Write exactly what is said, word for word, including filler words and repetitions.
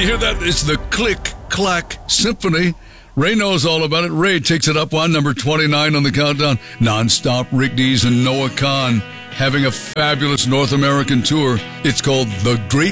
you hear that? It's the Click Clack Symphony. Ray knows all about it. Ray takes it up on number twenty-nine on the countdown. Non-stop Rick Dees and Noah Kahn having a fabulous North American tour. It's called The Great